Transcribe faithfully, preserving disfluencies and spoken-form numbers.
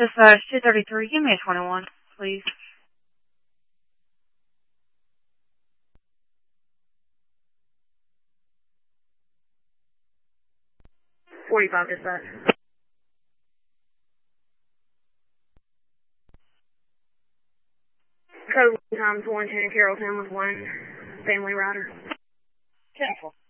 Dispatch two thirty-three, give me a twenty-one, please. forty-five Dispatch. Code times one ten Carrollton with one family rider. Careful.